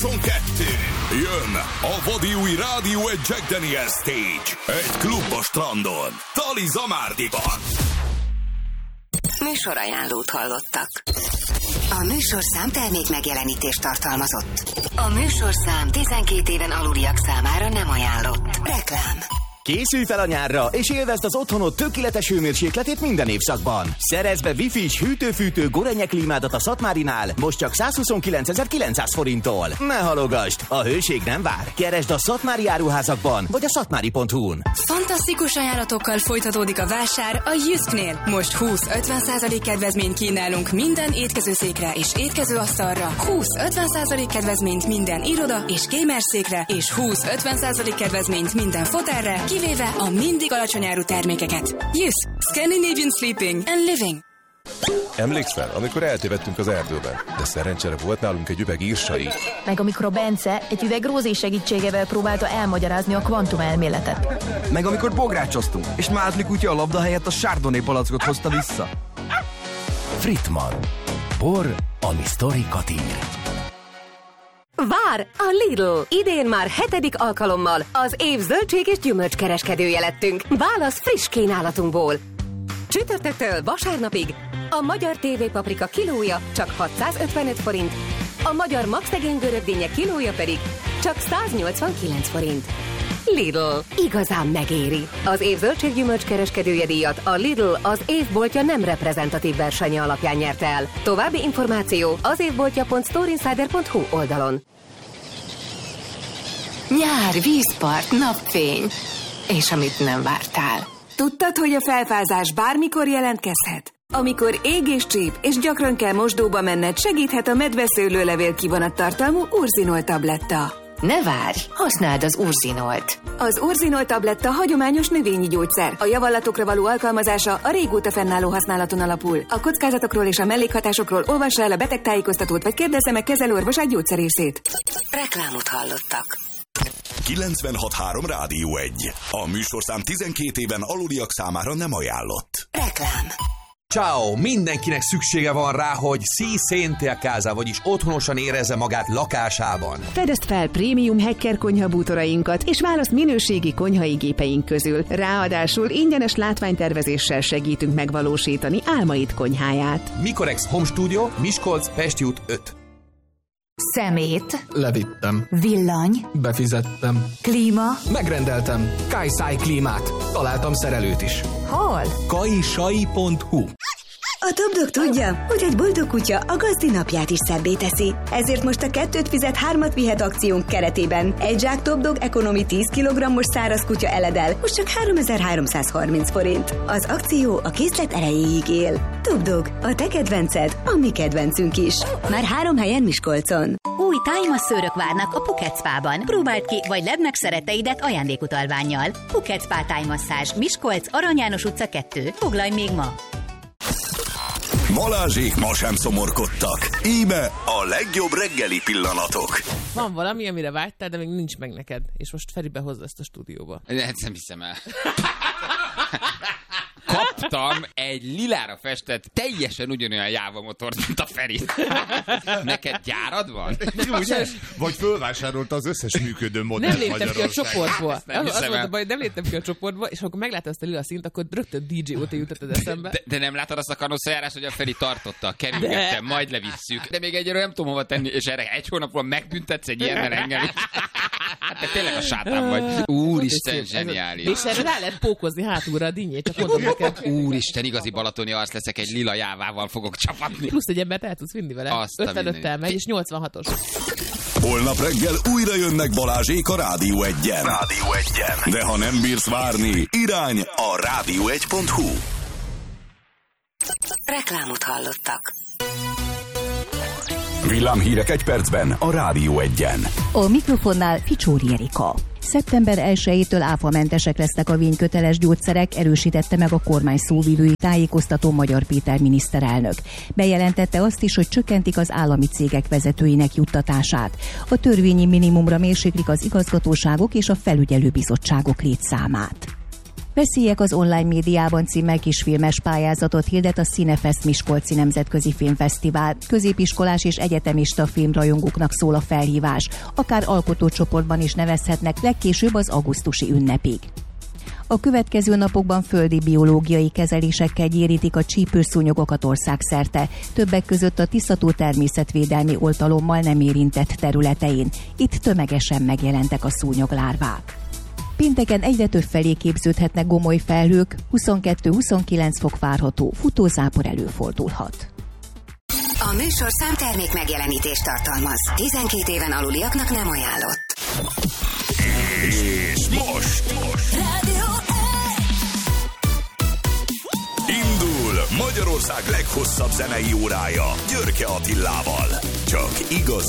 Jön a vadi új rádió egy Jack Daniels Stage. Egy klub a strandon. Tali Zamárdiban. Műsorajánlót hallottak. A műsorszám termék megjelenítést tartalmazott. A műsorszám 12 éven aluliak számára nem ajánlott. Reklám. Készülj fel a nyárra, és élvezd az otthonod tökéletes hőmérsékletét minden évszakban. Szerezd be Wi-Fi-s hűtő-fűtő Gorenje klímádat a Szatmárinál, most csak 129.900 forinttól. Ne halogasd, a hőség nem vár. Keresd a szatmári áruházakban, vagy a szatmári.hu-n. Fantasztikus ajánlatokkal folytatódik a vásár a Jysknél. Most 20-50% kedvezményt kínálunk minden étkezőszékre és étkezőasztalra, 20-50% kedvezményt minden iroda és gamerszékre, és 20-50% kedvezményt minden fotelre, kivéve a mindig alacsony áru termékeket. Jysk, Scandinavian Sleeping and Living. Emlékszel, amikor eltévedtünk az erdőben, de szerencsére volt nálunk egy üveg írsai. Meg amikor a Bence egy üveg Rózi segítségével próbálta elmagyarázni a kvantumelméletet. Meg amikor bográcsoztunk, és Mázli kutya a labda helyett a Chardonnay palackot hozta vissza. Frittmann. Bor, ami sztorikat ír. Vár a Lidl! Idén már 7. alkalommal az év zöldség és gyümölcskereskedője lettünk. Válasz friss kínálatunkból. Csütörtöktől vasárnapig a magyar TV paprika kilója csak 655 forint, a magyar Max Tegény görögdínnye kilója pedig csak 189 forint. Lidl. Igazán megéri. Az év zöldség gyümölcskereskedője díjat a Lidl az évboltja nem reprezentatív versenye alapján nyerte el. További információ az évboltja.storeinsider.hu oldalon. Nyár, vízpart, napfény. És amit nem vártál. Tudtad, hogy a felfázás bármikor jelentkezhet? Amikor ég és csíp, és gyakran kell mosdóba menned, segíthet a medveszőlőlevél kivonattartalmú Urzinol tabletta. Ne várj, használd az Urzinolt. Az Urzinol tabletta hagyományos növényi gyógyszer. A javallatokra való alkalmazása a régóta fennálló használaton alapul. A kockázatokról és a mellékhatásokról olvassa el a betegtájékoztatót, vagy kérdezze meg kezelőorvosát gyógyszerészét. Reklámot hallottak. 96.3 Rádió 1. A műsorszám 12 éven aluliak számára nem ajánlott. Reklám. Ciao, mindenkinek szüksége van rá, hogy si sente a casa, vagyis otthonosan érezze magát lakásában. Fedezd fel prémium Hecker konyhabútorainkat, és választ minőségi konyhai gépeink közül. Ráadásul ingyenes látványtervezéssel segítünk megvalósítani álmaid konyháját. Mikorex Home Studio, Miskolc, Pesti út 5. Szemét. Levittem. Villany. Befizettem. Klíma. Megrendeltem. Kajszáj klímát. Találtam szerelőt is. Hol? kajsai.hu. A Topdog tudja, hogy egy boldog kutya a gazdi napját is szebbé teszi. Ezért most a 2 fizet 3 vihet akciónk keretében egy zsák Topdog Economy 10 kg-os száraz kutya eledel, most csak 3330 forint. Az akció a készlet erejéig él. Topdog, a te kedvenced, a mi kedvencünk is. Már 3 helyen Miskolcon. Új tájmasszőrök várnak a Phuket Spa-ban. Próbáld ki, vagy ledd meg szeretteidet ajándékutalvánnyal. Phuket Spa tájmasszázs, Miskolc, Arany János utca 2. Foglalj még ma! Balázsék ma sem szomorkodtak. Íme a legjobb reggeli pillanatok. Van valami, amire vágytál, de még nincs meg neked. És most Feri behozza ezt a stúdióba. Hát nem hiszem el. Kaptam egy lilára festett, teljesen ugyanolyan Jáva motort, mint a Feri. Neked gyárad van? Vagy fölvásárolta az összes működő modellt Magyarországon. Nem léptem ki a csoportból. Az volt a baj, nem léptem ki a csoportból, és akkor megláttam ezt a lila színt, akkor rögtön DJ óta jutott az eszembe. De nem láttad azt a kanosszajárást, hogy a Feri tartotta, kerülgettem, majd levisszük. De még egyről nem tudom hova tenni, és erre egy hónapról megbüntetsz egy ilyennel engem. Hát tényleg a sátán vagy. Úristen, zseniális. És erre rá lehet pókozni hátulra a dinnyét, csak mondom neked. Úristen, igazi balatoni arc leszek, egy lila Jávával fogok csapatni. Plusz egy embert el tudsz vinni vele. 55-tel megy, és 86-os. Holnap reggel újra jönnek Balázsék a Rádió 1-en. De ha nem bírsz várni, irány a rádió1.hu. Reklámot hallottak. Villámhírek egy percben a Rádió 1-en. A mikrofonnál Ficsóri Erika. Szeptember 1-től áfamentesek lesznek a vényköteles gyógyszerek, erősítette meg a kormány szóvivői tájékoztató Magyar Péter miniszterelnök. Bejelentette azt is, hogy csökkentik az állami cégek vezetőinek juttatását. A törvényi minimumra mérséklik az igazgatóságok és a felügyelőbizottságok létszámát. Veszélyek az online médiában címmel kisfilmes pályázatot hirdet a Cinefest Miskolci Nemzetközi Filmfesztivál. Középiskolás és egyetemista filmrajongóknak szól a felhívás. Akár alkotócsoportban is nevezhetnek, legkésőbb az augusztusi ünnepig. A következő napokban földi biológiai kezelésekkel gyérítik a csípőszúnyogokat országszerte, többek között a Tiszató természetvédelmi oltalommal nem érintett területein. Itt tömegesen megjelentek a szúnyoglárvák. Pénteken egyre több felé képződhetnek gomoly felhők, 22-29 fok várható, futózápor előfordulhat. A műsorszám termék megjelenítést tartalmaz. 12 éven aluliaknak nem ajánlott. És most indul Magyarország leghosszabb zenei órája Györke Attilával. Csak igazi